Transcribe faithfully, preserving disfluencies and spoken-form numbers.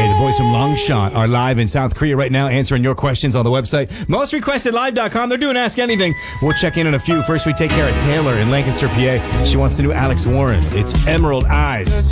Hey, the boys from Longshot are live in South Korea right now answering your questions on the website. most requested live dot com. They're doing Ask Anything. We'll check in in a few. First, we take care of Taylor in Lancaster, P A. She wants to know Alex Warren. It's Emerald Eyes.